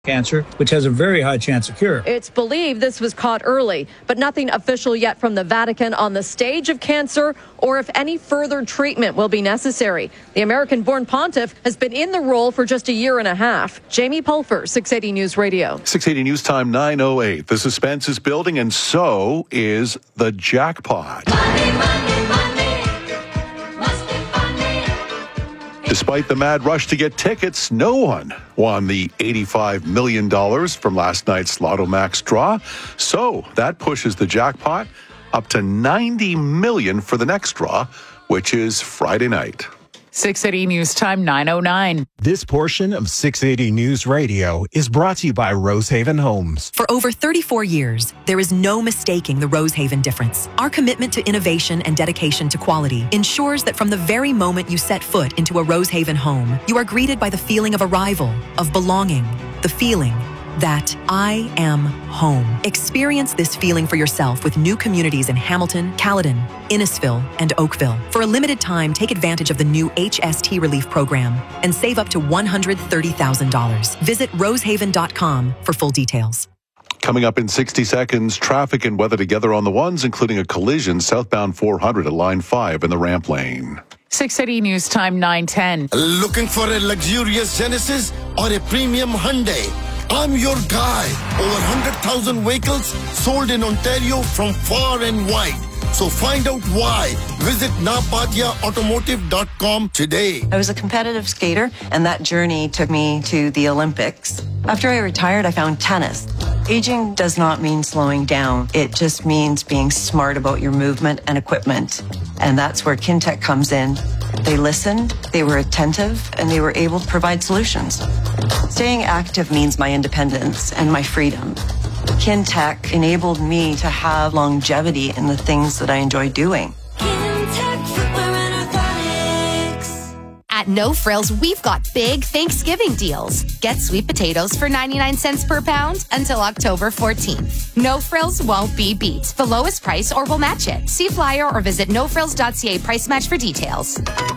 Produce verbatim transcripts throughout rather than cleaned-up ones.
cancer, which has a very high chance of cure. It's believed this was caught early, but nothing official yet from the Vatican on the stage of cancer or if any further treatment will be necessary. The American-born pontiff has been in the role for just a year and a half. Jamie Pulfer, six eighty News Radio. six eighty News Time, nine oh eight. The suspense is building, and so is the jackpot. Money, money, money. Must be funny. Despite the mad rush to get tickets, no one won the eighty-five million dollars from last night's Lotto Max draw. So that pushes the jackpot up to ninety million dollars for the next draw, which is Friday night. six eighty News Time, nine oh nine. This portion of six eighty News Radio is brought to you by Rosehaven Homes. For over thirty-four years, there is no mistaking the Rosehaven difference. Our commitment to innovation and dedication to quality ensures that from the very moment you set foot into a Rosehaven home, you are greeted by the feeling of arrival, of belonging, the feeling that I am home. Experience this feeling for yourself with new communities in Hamilton, Caledon, Innisfil, and Oakville. For a limited time, take advantage of the new H S T Relief Program and save up to one hundred thirty thousand dollars. Visit rosehaven dot com for full details. Coming up in sixty seconds, traffic and weather together on the ones, including a collision southbound four hundred at line five in the ramp lane. six eighty News Time, nine ten. Looking for a luxurious Genesis or a premium Hyundai? I'm your guy. Over one hundred thousand vehicles sold in Ontario from far and wide. So find out why. Visit napatia automotive dot com today. I was a competitive skater, and that journey took me to the Olympics. After I retired, I found tennis. Aging does not mean slowing down. It just means being smart about your movement and equipment. And that's where Kintec comes in. They listened, they were attentive, and they were able to provide solutions. Staying active means my independence and my freedom. Kintec enabled me to have longevity in the things that I enjoy doing. Kintec Footwear and Orthotics. At No Frills, we've got big Thanksgiving deals. Get sweet potatoes for ninety-nine cents per pound until October fourteenth. No Frills won't be beat. The lowest price or we'll match it. See flyer or visit no frills dot c a price match for details.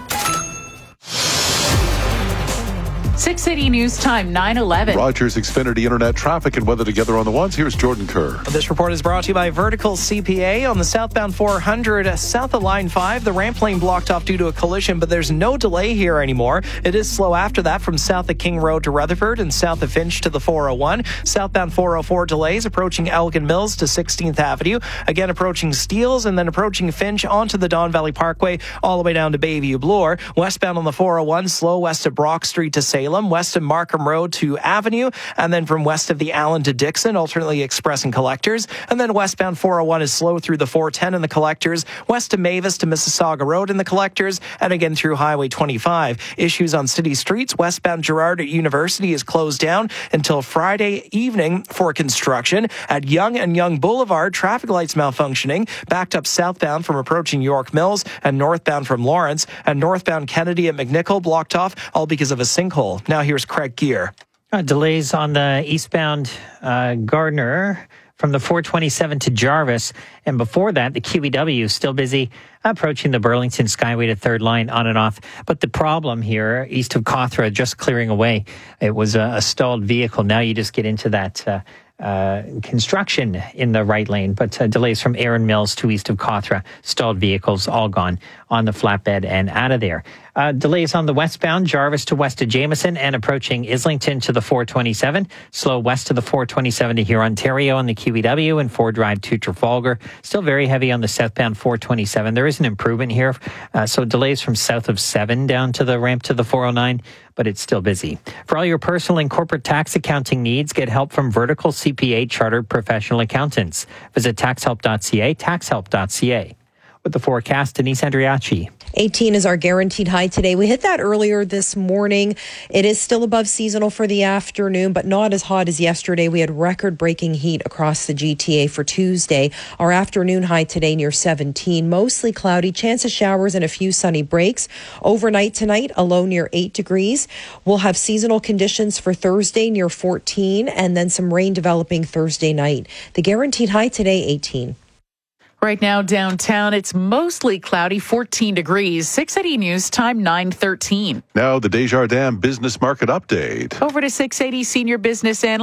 six eighty News Time, nine eleven. Rogers Xfinity Internet traffic and weather together on the ones. Here's Jordan Kerr. This report is brought to you by Vertical C P A on the southbound four hundred south of line five. The ramp lane blocked off due to a collision, but there's no delay here anymore. It is slow after that from south of King Road to Rutherford and south of Finch to the four oh one. Southbound four oh four delays approaching Elgin Mills to sixteenth Avenue. Again approaching Steeles and then approaching Finch onto the Don Valley Parkway all the way down to Bayview Bloor. Westbound on the four oh one, slow west of Brock Street to Salem. West of Markham Road to Avenue, and then from west of the Allen to Dixon, alternately Express and Collectors, and then westbound four oh one is slow through the four ten and the Collectors, west of Mavis to Mississauga Road and the Collectors, and again through Highway twenty-five. Issues on city streets. Westbound Gerrard at University is closed down until Friday evening for construction. At Yonge and Yonge Boulevard, traffic lights malfunctioning, backed up southbound from approaching York Mills and northbound from Lawrence, and northbound Kennedy at McNichol blocked off, all because of a sinkhole. Now here's Craig Gear. Uh, delays on the eastbound uh, Gardner from the four twenty-seven to Jarvis. And before that, the Q E W still busy approaching the Burlington Skyway to third line on and off. But the problem here, east of Cawthra, just clearing away. It was a, a stalled vehicle. Now you just get into that uh, uh, construction in the right lane. But uh, delays from Erin Mills to east of Cawthra. Stalled vehicles all gone on the flatbed and out of there. Uh, delays on the westbound, Jarvis to west of Jameson and approaching Islington to the four twenty-seven. Slow west to the four twenty-seven to Hurontario on the Q E W and Ford Drive to Trafalgar. Still very heavy on the southbound four twenty-seven. There is an improvement here. Uh, so delays from south of seven down to the ramp to the four oh nine, but it's still busy. For all your personal and corporate tax accounting needs, get help from Vertical C P A Chartered Professional Accountants. Visit tax help dot c a, tax help dot c a. With the forecast, Denise Andriachi. eighteen is our guaranteed high today. We hit that earlier this morning. It is still above seasonal for the afternoon, but not as hot as yesterday. We had record-breaking heat across the G T A for Tuesday. Our afternoon high today near seventeen. Mostly cloudy, chance of showers and a few sunny breaks. Overnight tonight, a low near eight degrees. We'll have seasonal conditions for Thursday near fourteen, and then some rain developing Thursday night. The guaranteed high today, eighteen. Right now downtown, it's mostly cloudy, fourteen degrees. six eighty News Time, nine thirteen. Now the Desjardins Business Market Update. Over to six eighty Senior Business Analyst